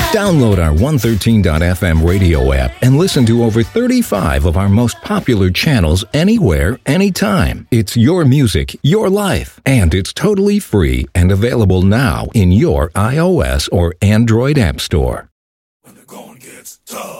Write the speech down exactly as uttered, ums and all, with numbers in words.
Download our one thirteen dot f m radio app and listen to over thirty-five of our most popular channels anywhere, anytime. It's your music, your life, and it's totally free and available now in your iOS or Android app store. When the going gets tough.